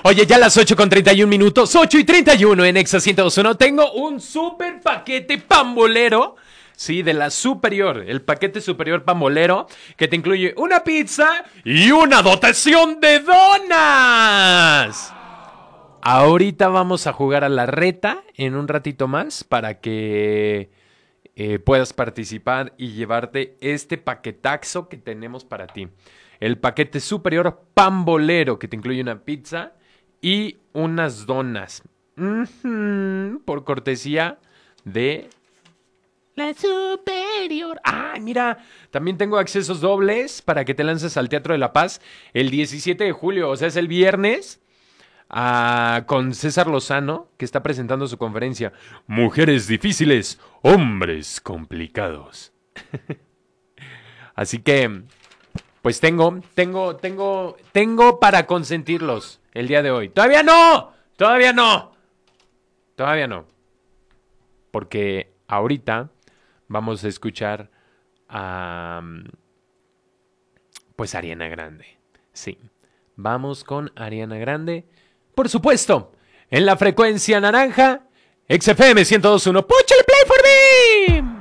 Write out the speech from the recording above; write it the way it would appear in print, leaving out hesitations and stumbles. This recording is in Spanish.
Oye, ya las 8:31, 8:31 en Exa 102.1. Tengo un super paquete pambolero. Sí, de la superior, el paquete superior pambolero, que te incluye una pizza y una dotación de donas. Ahorita vamos a jugar a la reta en un ratito más para que puedas participar y llevarte este paquetaxo que tenemos para ti. El paquete superior pambolero, que te incluye una pizza y unas donas. Por cortesía de la superior. ¡Ay, mira! También tengo accesos dobles para que te lances al Teatro de la Paz el 17 de julio, o sea, es el viernes, con César Lozano, que está presentando su conferencia Mujeres difíciles, hombres complicados. Así que, pues tengo para consentirlos el día de hoy. ¡Todavía no! Porque ahorita vamos a escuchar a, pues, Ariana Grande. Sí, vamos con Ariana Grande. Por supuesto, en la frecuencia naranja, XFM 102.1. ¡Púchale play for me!